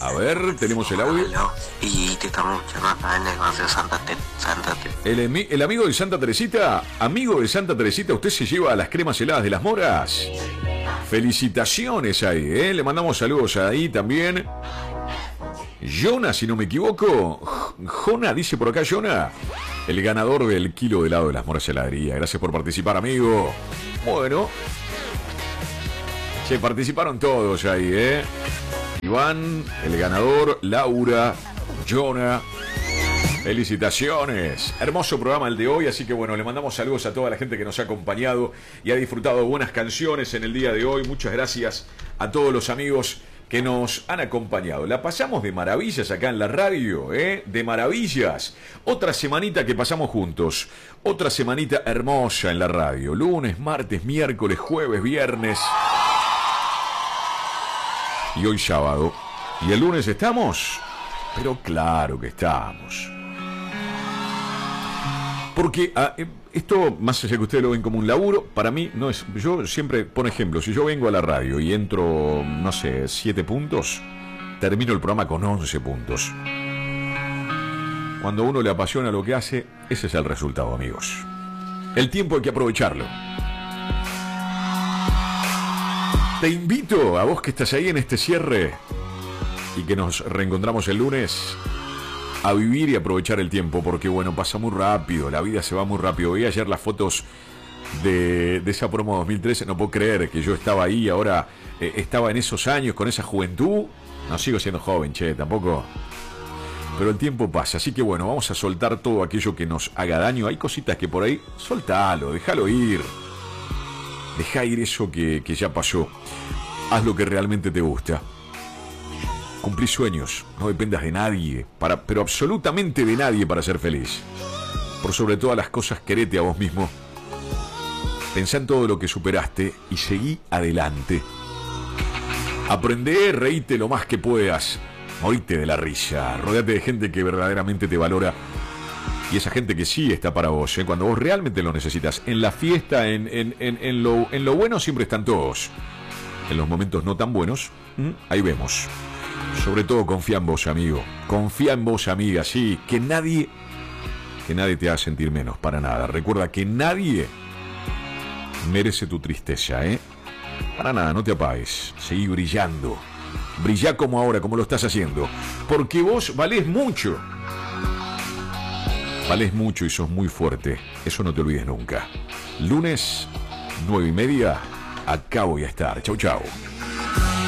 A ver, tenemos el audio. Y te estamos escuchando acá en el negocio Santa Teresita. El amigo de Santa Teresita, amigo de Santa Teresita, ¿usted se lleva las cremas heladas de las moras? Felicitaciones ahí, ¿eh? Le mandamos saludos ahí también. Jonah, si no me equivoco. Jona, dice por acá Jonah. El ganador del kilo de helado de las moras heladería. Gracias por participar, amigo. Bueno. Se participaron todos ahí, ¿eh? Iván, el ganador, Laura, Jonah. Felicitaciones. Hermoso programa el de hoy, así que bueno, le mandamos saludos a toda la gente que nos ha acompañado y ha disfrutado de buenas canciones en el día de hoy. Muchas gracias a todos los amigos que nos han acompañado. La pasamos de maravillas acá en la radio, ¿eh? De maravillas. Otra semanita que pasamos juntos. Otra semanita hermosa en la radio. Lunes, martes, miércoles, jueves, viernes. Y hoy sábado. ¿Y el lunes estamos? Pero claro que estamos. Porque esto, más allá que ustedes lo ven como un laburo, para mí no es... Yo siempre, por ejemplo, si yo vengo a la radio y entro, no sé, 7 puntos, termino el programa con 11 puntos. Cuando a uno le apasiona lo que hace, ese es el resultado, amigos. El tiempo hay que aprovecharlo. Te invito a vos que estás ahí en este cierre y que nos reencontramos el lunes a vivir y aprovechar el tiempo, porque bueno, pasa muy rápido, la vida se va muy rápido. Vi ayer las fotos de esa promo 2013, no puedo creer que yo estaba ahí, ahora estaba en esos años, con esa juventud. No sigo siendo joven, che, tampoco. Pero el tiempo pasa, así que bueno, vamos a soltar todo aquello que nos haga daño. Hay cositas que por ahí, soltalo, déjalo ir. Deja ir eso que ya pasó. Haz lo que realmente te gusta. Cumplí sueños, no dependas de nadie, pero absolutamente de nadie para ser feliz. Por sobre todas las cosas, querete a vos mismo. Pensá en todo lo que superaste y seguí adelante. Aprendé, reíte lo más que puedas. Morite de la risa. Rodéate de gente que verdaderamente te valora. Y esa gente que sí está para vos, ¿eh? Cuando vos realmente lo necesitas. En la fiesta, en lo bueno siempre están todos. En los momentos no tan buenos, ahí vemos. Sobre todo confía en vos, amigo. Confía en vos, amiga, sí. Que nadie te haga sentir menos, para nada. Recuerda que nadie merece tu tristeza, ¿eh? Para nada, no te apagues. Seguí brillando. Brillá como ahora, como lo estás haciendo. Porque vos valés mucho. Valés mucho y sos muy fuerte. Eso no te olvides nunca. Lunes, 9:30. Acá voy a estar. Chau, chau.